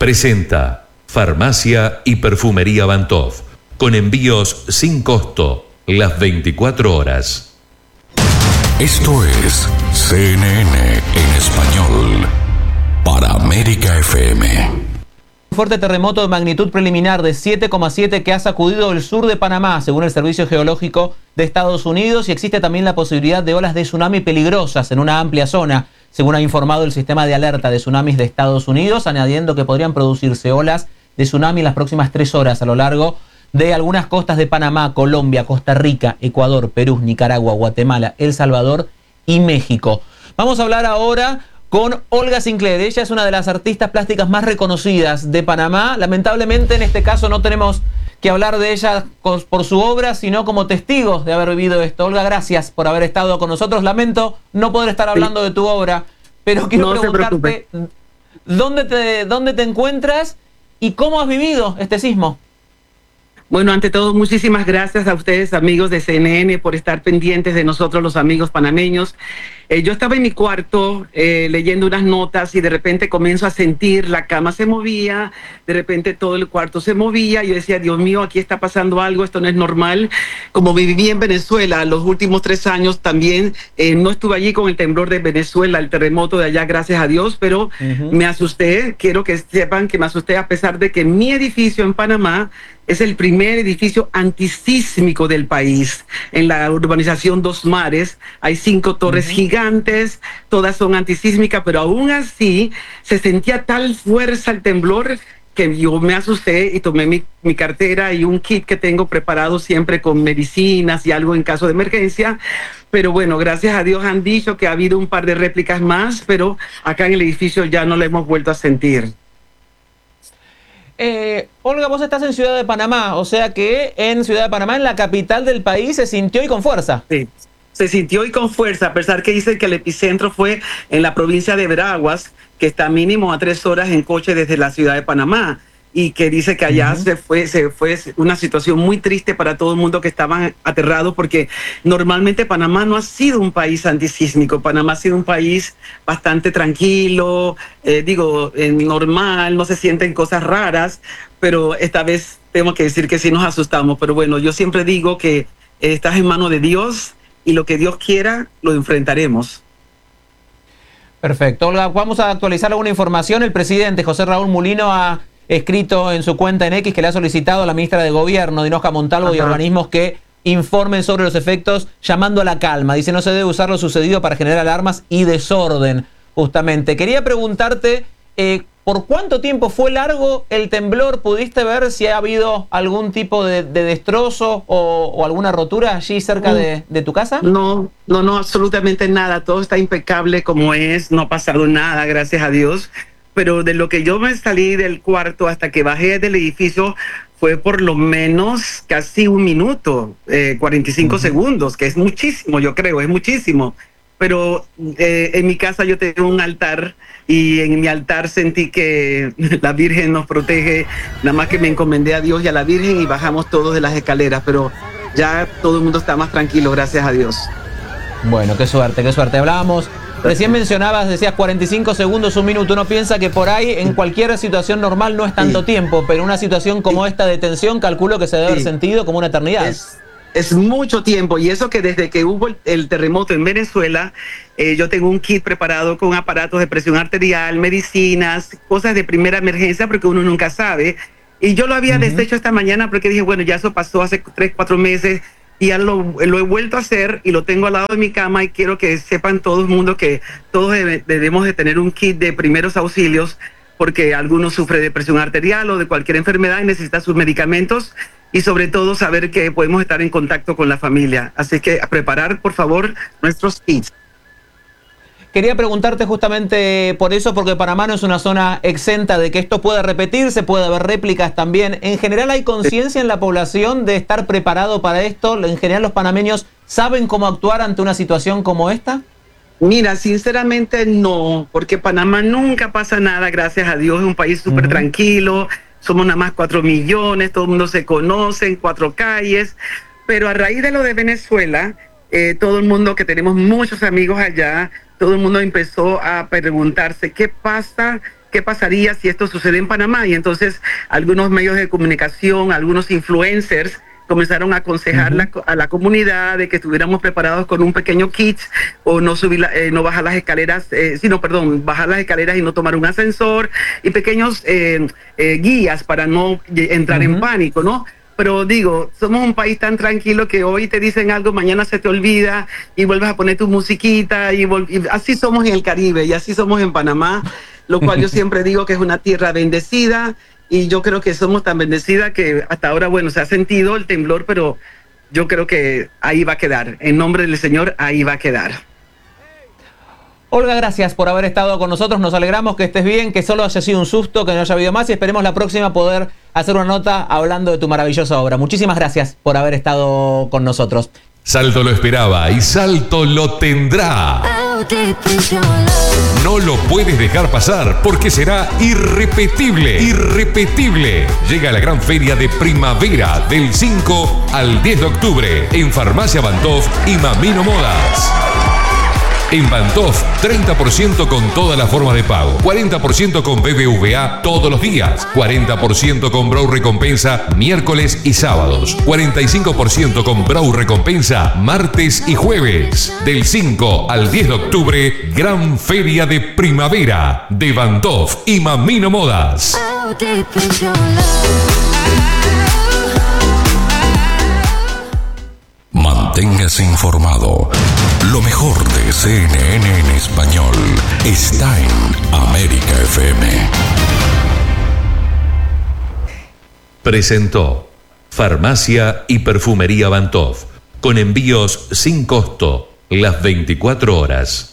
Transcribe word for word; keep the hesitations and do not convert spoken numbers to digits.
presenta Farmacia y Perfumería Bantov, con envíos sin costo, las veinticuatro horas. Esto es C N N en español, para América F M. Un fuerte terremoto de magnitud preliminar de siete coma siete que ha sacudido el sur de Panamá, según el Servicio Geológico de Estados Unidos, y existe también la posibilidad de olas de tsunami peligrosas en una amplia zona, según ha informado el sistema de alerta de tsunamis de Estados Unidos, añadiendo que podrían producirse olas de tsunami en las próximas tres horas a lo largo de algunas costas de Panamá, Colombia, Costa Rica, Ecuador, Perú, Nicaragua, Guatemala, El Salvador y México. Vamos a hablar ahora con Olga Sinclair. Ella es una de las artistas plásticas más reconocidas de Panamá. Lamentablemente en este caso no tenemos que hablar de ella por su obra, sino como testigos de haber vivido esto. Olga, gracias por haber estado con nosotros. Lamento no poder estar hablando de tu obra, pero quiero no preguntarte dónde te, dónde te encuentras y cómo has vivido este sismo. Bueno, ante todo, muchísimas gracias a ustedes, amigos de C N N, por estar pendientes de nosotros, los amigos panameños. Eh, yo estaba en mi cuarto eh, leyendo unas notas y de repente comienzo a sentir la cama se movía, de repente todo el cuarto se movía. Yo decía, Dios mío, aquí está pasando algo, esto no es normal. Como viví en Venezuela los últimos tres años, también eh, no estuve allí con el temblor de Venezuela, el terremoto de allá, gracias a Dios, pero uh-huh. me asusté. Quiero que sepan que me asusté a pesar de que mi edificio en Panamá es el primer edificio antisísmico del país. En la urbanización Dos Mares hay cinco torres uh-huh. gigantes, todas son antisísmicas, pero aún así se sentía tal fuerza el temblor que yo me asusté y tomé mi, mi cartera y un kit que tengo preparado siempre con medicinas y algo en caso de emergencia. Pero bueno, gracias a Dios han dicho que ha habido un par de réplicas más, pero acá en el edificio ya no lo hemos vuelto a sentir. Eh, Olga, vos estás en Ciudad de Panamá, o sea que en Ciudad de Panamá, en la capital del país, se sintió y con fuerza. Sí, se sintió y con fuerza, a pesar que dicen que el epicentro fue en la provincia de Veraguas, que está mínimo a tres horas en coche desde la Ciudad de Panamá, y que dice que allá uh-huh. se fue se fue una situación muy triste para todo el mundo, que estaban aterrados, porque normalmente Panamá no ha sido un país antisísmico. Panamá ha sido un país bastante tranquilo, eh, digo, eh, normal, no se sienten cosas raras, pero esta vez tengo que decir que sí nos asustamos. Pero bueno, yo siempre digo que eh, estás en manos de Dios y lo que Dios quiera lo enfrentaremos. Perfecto. Olga, vamos a actualizar alguna información. El presidente José Raúl Mulino ha escrito en su cuenta en X que le ha solicitado a la ministra de Gobierno, Dinoska Montalvo, Ajá. y organismos que informen sobre los efectos, llamando a la calma. Dice, no se debe usar lo sucedido para generar alarmas y desorden, justamente. Quería preguntarte, eh, ¿por cuánto tiempo fue largo el temblor? ¿Pudiste ver si ha habido algún tipo de, de destrozo o, o alguna rotura allí cerca de, de tu casa? No, no, no, absolutamente nada. Todo está impecable como es, no ha pasado nada, gracias a Dios. Pero de lo que yo me salí del cuarto hasta que bajé del edificio fue por lo menos casi un minuto, eh, cuarenta y cinco uh-huh. segundos, que es muchísimo, yo creo, es muchísimo. Pero eh, en mi casa yo tengo un altar y en mi altar sentí que la Virgen nos protege, nada más que me encomendé a Dios y a la Virgen y bajamos todos de las escaleras, pero ya todo el mundo está más tranquilo, gracias a Dios. Bueno, qué suerte, qué suerte. Hablábamos, recién mencionabas, decías cuarenta y cinco segundos, un minuto. Uno piensa que por ahí en cualquier situación normal no es tanto sí. tiempo, pero en una situación como esta de tensión calculo que se debe sí. haber sentido como una eternidad. Es, es mucho tiempo, y eso que desde que hubo el, el terremoto en Venezuela, eh, yo tengo un kit preparado con aparatos de presión arterial, medicinas, cosas de primera emergencia, porque uno nunca sabe. Y yo lo había uh-huh. deshecho esta mañana porque dije, bueno, ya eso pasó hace tres, cuatro meses, y ya lo, lo he vuelto a hacer y lo tengo al lado de mi cama, y quiero que sepan todo el mundo que todos debe, debemos de tener un kit de primeros auxilios, porque algunos sufren de presión arterial o de cualquier enfermedad y necesitan sus medicamentos, y sobre todo saber que podemos estar en contacto con la familia. Así que a preparar, por favor, nuestros kits. Quería preguntarte justamente por eso, porque Panamá no es una zona exenta de que esto pueda repetirse, puede haber réplicas también. ¿En general hay conciencia en la población de estar preparado para esto? ¿En general los panameños saben cómo actuar ante una situación como esta? Mira, sinceramente no, porque Panamá nunca pasa nada, gracias a Dios, es un país súper uh-huh. tranquilo, somos nada más cuatro millones, todo el mundo se conoce en cuatro calles, pero a raíz de lo de Venezuela, eh, todo el mundo, que tenemos muchos amigos allá, todo el mundo empezó a preguntarse qué pasa, qué pasaría si esto sucede en Panamá. Y entonces algunos medios de comunicación, algunos influencers comenzaron a aconsejar uh-huh. la, a la comunidad de que estuviéramos preparados con un pequeño kit, o no subir, la, eh, no bajar las escaleras, eh, sino, perdón, bajar las escaleras y no tomar un ascensor, y pequeños eh, eh, guías para no entrar uh-huh. en pánico, ¿no? Pero digo, somos un país tan tranquilo que hoy te dicen algo, mañana se te olvida y vuelves a poner tu musiquita, y, vol- y así somos en el Caribe y así somos en Panamá, lo cual yo siempre digo que es una tierra bendecida. Y yo creo que somos tan bendecidas que hasta ahora, bueno, se ha sentido el temblor, pero yo creo que ahí va a quedar. En nombre del Señor, ahí va a quedar. Olga, gracias por haber estado con nosotros. Nos alegramos que estés bien, que solo haya sido un susto, que no haya habido más, y esperemos la próxima poder hacer una nota hablando de tu maravillosa obra. Muchísimas gracias por haber estado con nosotros. Salto lo esperaba y Salto lo tendrá. No lo puedes dejar pasar porque será irrepetible, irrepetible. Llega la gran feria de primavera del cinco al diez de octubre en Farmacia Bantoff y Mamino Modas. En Bantoff, treinta por ciento con todas las formas de pago, cuarenta por ciento con B B V A todos los días, cuarenta por ciento con Brow Recompensa miércoles y sábados, cuarenta y cinco por ciento con Brow Recompensa martes y jueves. Del cinco al diez de octubre, gran feria de primavera de Bantoff y Mamino Modas. Manténgase informado. Lo mejor de C N N en español está en América F M. Presentó Farmacia y Perfumería Bantoff, con envíos sin costo las veinticuatro horas.